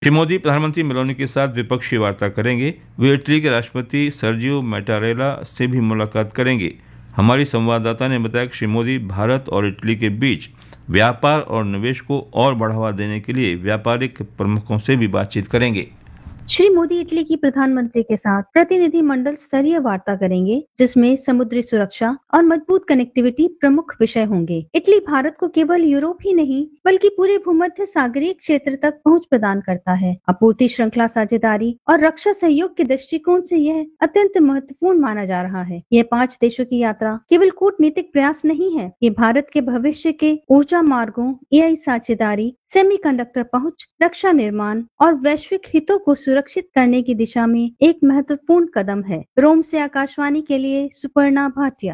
श्री मोदी प्रधानमंत्री मेलोनी के साथ द्विपक्षीय वार्ता करेंगे। वे इटली के राष्ट्रपति सर्जियो मैटारेला से भी मुलाकात करेंगे। हमारी संवाददाता ने बताया कि श्री मोदी भारत और इटली के बीच व्यापार और निवेश को और बढ़ावा देने के लिए व्यापारिक प्रमुखों से भी बातचीत करेंगे। श्री मोदी इटली की प्रधानमंत्री के साथ प्रतिनिधि मंडल स्तरीय वार्ता करेंगे, जिसमें समुद्री सुरक्षा और मजबूत कनेक्टिविटी प्रमुख विषय होंगे। इटली भारत को केवल यूरोप ही नहीं बल्कि पूरे भूमध्य सागरीय क्षेत्र तक पहुंच प्रदान करता है। आपूर्ति श्रृंखला साझेदारी और रक्षा सहयोग के दृष्टिकोण से यह अत्यंत महत्वपूर्ण माना जा रहा है। यह 5 देशों की यात्रा केवल कूटनीतिक प्रयास नहीं है, ये भारत के भविष्य के ऊर्जा मार्गों, AI साझेदारी, सेमीकंडक्टर पहुंच, रक्षा निर्माण और वैश्विक हितों को सुरक्षित करने की दिशा में एक महत्वपूर्ण कदम है। रोम से आकाशवाणी के लिए सुपर्णा भाटिया।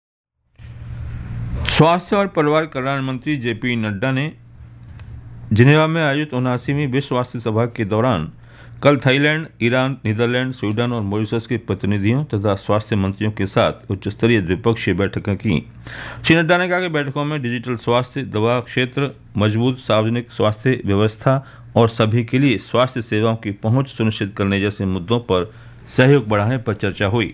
स्वास्थ्य और परिवार कल्याण मंत्री JP नड्डा ने जिनेवा में आयोजित 79वीं विश्व स्वास्थ्य सभा के दौरान कल थाईलैंड, ईरान, नीदरलैंड, स्वीडन और मॉरिशस के प्रतिनिधियों तथा स्वास्थ्य मंत्रियों के साथ उच्च स्तरीय द्विपक्षीय बैठकें की। श्री नड्डा ने कहा कि बैठकों में डिजिटल स्वास्थ्य, दवा क्षेत्र, मजबूत सार्वजनिक स्वास्थ्य व्यवस्था और सभी के लिए स्वास्थ्य सेवाओं की पहुंच सुनिश्चित करने जैसे मुद्दों पर सहयोग बढ़ाने पर चर्चा हुई।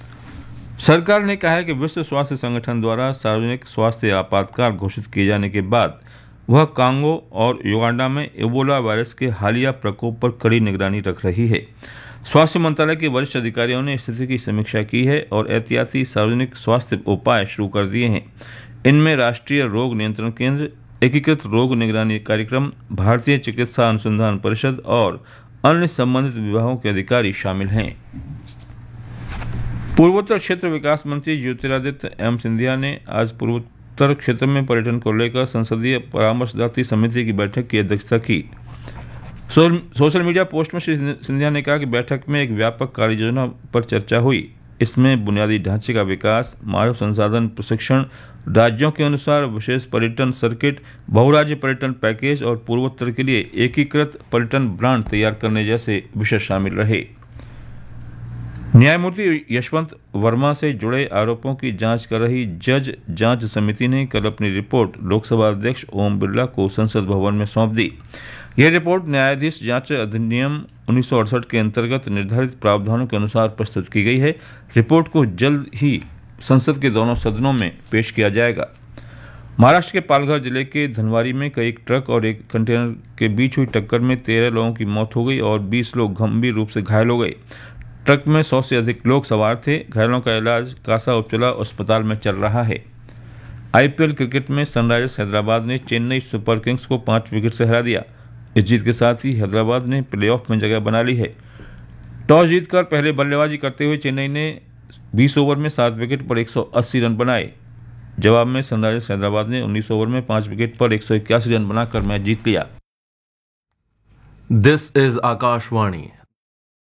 सरकार ने कहा है कि विश्व स्वास्थ्य संगठन द्वारा सार्वजनिक स्वास्थ्य आपातकाल घोषित किए जाने के बाद वह कांगो और युगांडा में इबोला वायरस के हालिया प्रकोप पर कड़ी निगरानी रख रही है। स्वास्थ्य मंत्रालय के वरिष्ठ अधिकारियों ने स्थिति की समीक्षा की है और एहतियाती सार्वजनिक स्वास्थ्य उपाय शुरू कर दिए हैं। इनमें राष्ट्रीय रोग नियंत्रण केंद्र, एकीकृत रोग निगरानी कार्यक्रम, भारतीय चिकित्सा अनुसंधान परिषद और अन्य संबंधित विभागों के अधिकारी शामिल हैं। पूर्वोत्तर क्षेत्र विकास मंत्री ज्योतिरादित्य M सिंधिया ने आज पूर्वोत्तर क्षेत्र में पर्यटन को लेकर संसदीय परामर्शदात्री समिति की बैठक की अध्यक्षता की। सोशल मीडिया पोस्ट में श्री सिंधिया ने कहा कि बैठक में एक व्यापक कार्य योजना पर चर्चा हुई। इसमें बुनियादी ढांचे का विकास, मानव संसाधन प्रशिक्षण, राज्यों के अनुसार विशेष पर्यटन सर्किट, बहुराज्य पर्यटन पैकेज और पूर्वोत्तर के लिए एकीकृत पर्यटन ब्रांड तैयार करने जैसे विषय शामिल रहे। न्यायमूर्ति यशवंत वर्मा से जुड़े आरोपों की जांच कर रही जज जांच समिति ने कल अपनी रिपोर्ट लोकसभा अध्यक्ष ओम बिरला को संसद भवन में सौंप दी। यह रिपोर्ट न्यायाधीश जांच अधिनियम 1968 के अंतर्गत निर्धारित प्रावधानों के अनुसार प्रस्तुत की गई है। रिपोर्ट को जल्द ही संसद के दोनों सदनों में पेश किया जाएगा। महाराष्ट्र के पालघर जिले के धनवारी में कई ट्रक और एक कंटेनर के बीच हुई टक्कर में 13 लोगों की मौत हो गई और 20 लोग गंभीर रूप से घायल हो गए। ट्रक में 100 से अधिक लोग सवार थे। घायलों का इलाज कासा उपचला अस्पताल में चल रहा है। IPL क्रिकेट में सनराइजर्स हैदराबाद ने चेन्नई सुपर किंग्स को 5 विकेट से हरा दिया। इस जीत के साथ ही हैदराबाद ने प्लेऑफ में जगह बना ली है। टॉस जीतकर पहले बल्लेबाजी करते हुए चेन्नई ने 20 ओवर में 7 विकेट पर 180 रन बनाए। जवाब में सनराइजर्स हैदराबाद ने 19 ओवर में 5 विकेट पर 181 रन बनाकर मैच जीत लिया। This is Akashvani.